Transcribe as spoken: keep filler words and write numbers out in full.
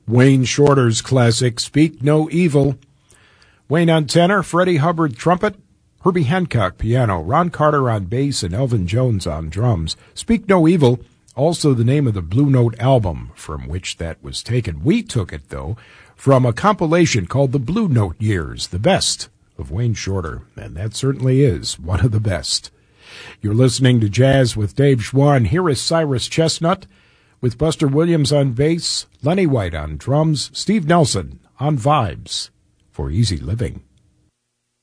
Wayne Shorter's classic, Speak No Evil. Wayne on tenor, Freddie Hubbard trumpet, Herbie Hancock piano, Ron Carter on bass, and Elvin Jones on drums. Speak No Evil, also the name of the Blue Note album from which that was taken. We took it, though, from a compilation called The Blue Note Years, the best of Wayne Shorter, and that certainly is one of the best. You're listening to Jazz with Dave Schwann. Here is Cyrus Chestnut with Buster Williams on bass, Lenny White on drums, Steve Nelson on vibes for Easy Living.